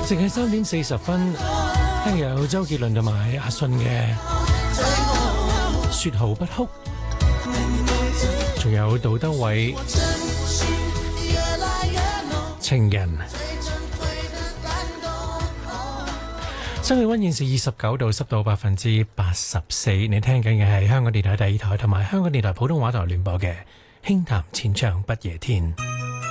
淨係3:40，聽有周杰倫同埋阿信嘅說好不哭，仲有杜德偉情人。室氣溫現時29度，濕度84%。你聽緊嘅係香港電台第二台同埋香港電台普通話台聯播嘅《輕談淺唱不夜天》。